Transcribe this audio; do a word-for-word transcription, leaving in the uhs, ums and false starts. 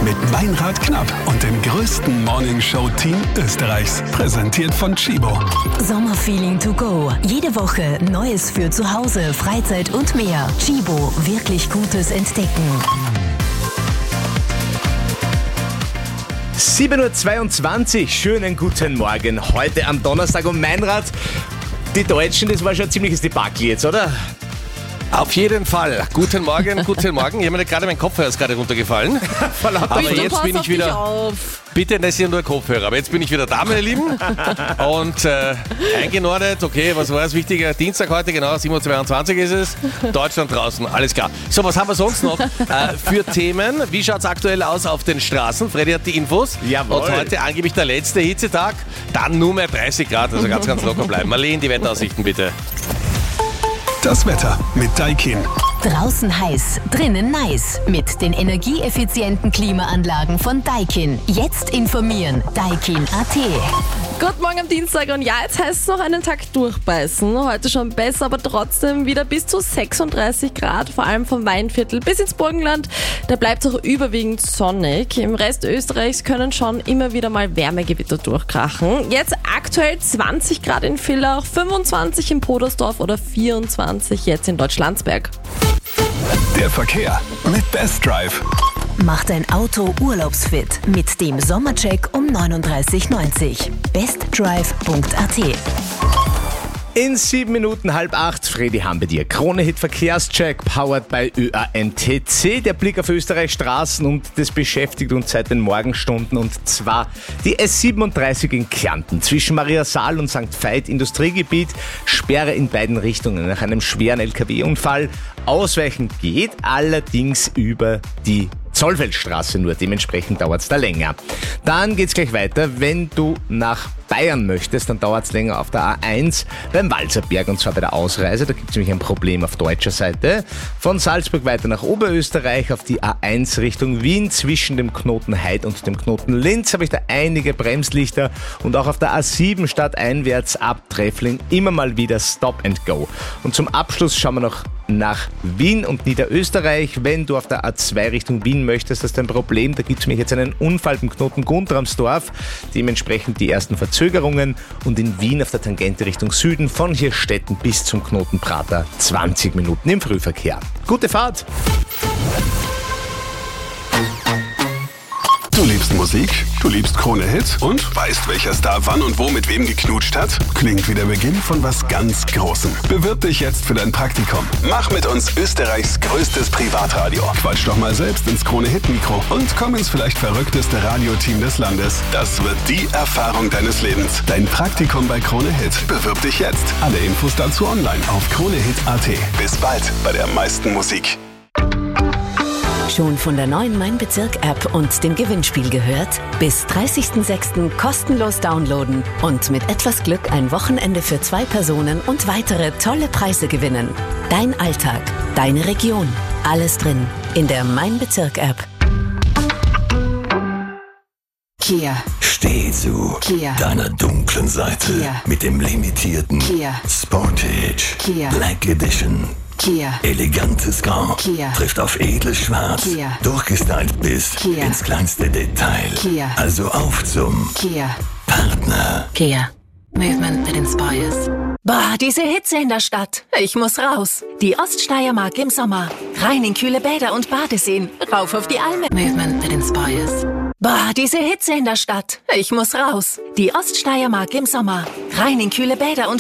mit Meinrad Knapp und dem größten Morningshow-Team Österreichs. Präsentiert von Chibo. Sommerfeeling to go. Jede Woche Neues für zu Hause, Freizeit und mehr. Chibo, wirklich Gutes entdecken. sieben Uhr zweiundzwanzig, schönen guten Morgen. Heute am Donnerstag um Meinrad. Die Deutschen, das war schon ein ziemliches Debakel jetzt, oder? Auf jeden Fall. Guten Morgen, guten Morgen. Ich habe mir gerade mein Kopfhörer ist gerade runtergefallen. Aber Bitte, jetzt bin ich wieder. auf. Bitte, das ist ja nur Kopfhörer. Aber jetzt bin ich wieder da, meine Lieben. Und äh, eingenordet. Okay, was war das Wichtige? Dienstag heute, genau, sieben Uhr zweiundzwanzig ist es. Deutschland draußen, alles klar. So, was haben wir sonst noch äh, für Themen? Wie schaut es aktuell aus auf den Straßen? Freddy hat die Infos. Jawohl. Und heute angeblich der letzte Hitzetag. Dann nur mehr dreißig Grad, also ganz, ganz locker bleiben. Marlene, die Wetteraussichten bitte. Das Wetter mit Daikin. Draußen heiß, drinnen nice. Mit den energieeffizienten Klimaanlagen von Daikin. Jetzt informieren. Daikin Punkt a t. Guten Morgen am Dienstag und ja, jetzt heißt es noch einen Tag durchbeißen. Heute schon besser, aber trotzdem wieder bis zu sechsunddreißig Grad, vor allem vom Weinviertel bis ins Burgenland. Da bleibt es auch überwiegend sonnig. Im Rest Österreichs können schon immer wieder mal Wärmegewitter durchkrachen. Jetzt aktuell zwanzig Grad in Villach, fünfundzwanzig in Podersdorf oder vierundzwanzig jetzt in Deutschlandsberg. Der Verkehr mit Best Drive. Mach dein Auto urlaubsfit mit dem Sommercheck um neununddreißig neunzig. bestdrive Punkt a t. In sieben Minuten halb acht, Freddy haben wir dir. Krone-Hit Verkehrscheck, powered by Ö A N T C. Der Blick auf Österreichs Straßen und das beschäftigt uns seit den Morgenstunden. Und zwar die S siebenunddreißig in Kärnten. Zwischen Mariasaal und Sankt Veit Industriegebiet. Sperre in beiden Richtungen nach einem schweren L K W-Unfall. Ausweichen geht allerdings über die Zollfeldstraße nur, dementsprechend dauert es da länger. Dann geht's gleich weiter. Wenn du nach Bayern möchtest, dann dauert es länger auf der A eins beim Walzerberg und zwar bei der Ausreise. Da gibt es nämlich ein Problem auf deutscher Seite. Von Salzburg weiter nach Oberösterreich auf die A eins Richtung Wien zwischen dem Knoten Heid und dem Knoten Linz habe ich da einige Bremslichter und auch auf der A sieben stadteinwärts ab Treffling immer mal wieder Stop and Go. Und zum Abschluss schauen wir noch nach Wien und Niederösterreich. Wenn du auf der A zwei Richtung Wien möchtest, das ist ein Problem. Da gibt es nämlich jetzt einen Unfall im Knoten Guntramsdorf. Dementsprechend die ersten Verzögerungen. Und in Wien auf der Tangente Richtung Süden von Hirstetten bis zum Knoten Prater zwanzig Minuten im Frühverkehr. Gute Fahrt! Du liebst Musik, du liebst Krone-Hit und weißt, welcher Star wann und wo mit wem geknutscht hat? Klingt wie der Beginn von was ganz Großem. Bewirb dich jetzt für dein Praktikum. Mach mit uns Österreichs größtes Privatradio. Quatsch doch mal selbst ins Krone-Hit-Mikro und komm ins vielleicht verrückteste Radioteam des Landes. Das wird die Erfahrung deines Lebens. Dein Praktikum bei Krone-Hit. Bewirb dich jetzt. Alle Infos dazu online auf kronehit punkt a t. Bis bald bei der meisten Musik. Schon von der neuen Mein-Bezirk-App und dem Gewinnspiel gehört? Bis dreißigsten sechsten kostenlos downloaden und mit etwas Glück ein Wochenende für zwei Personen und weitere tolle Preise gewinnen. Dein Alltag, deine Region, alles drin in der Mein-Bezirk-App. Kia. Steh zu Kia. deiner dunklen Seite Kia. mit dem limitierten Kia. Sportage Kia. Black Edition. Kia. Elegantes Grau Kia. trifft auf edles Schwarz, Kia. durchgestylt bis Kia. ins kleinste Detail. Kia. Also auf zum Kia. Partner. Kia. Movement that inspires. Boah, diese Hitze in der Stadt. Ich muss raus. Die Oststeiermark im Sommer. Rein in kühle Bäder und Badeseen. Rauf auf die Alme. Movement that inspires. Boah, diese Hitze in der Stadt. Ich muss raus. Die Oststeiermark im Sommer. Rein in kühle Bäder und